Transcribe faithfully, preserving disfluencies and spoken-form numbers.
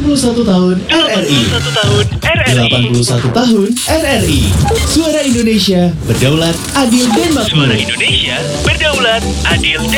puluh satu tahun R R I. satu tahun R R I. delapan puluh satu tahun R R I. Suara Indonesia, berdaulat, adil, dan makmur. Suara Indonesia, berdaulat, adil,